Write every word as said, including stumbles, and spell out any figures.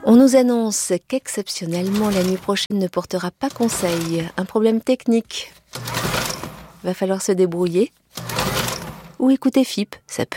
On nous annonce qu'exceptionnellement la nuit prochaine ne portera pas conseil. Un problème technique. Va falloir se débrouiller. Ou écouter F I P, ça peut